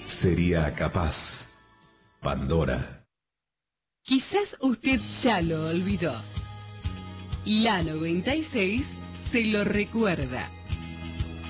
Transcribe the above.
sería capaz. Pandora. Quizás usted ya lo olvidó. La 96 se lo recuerda.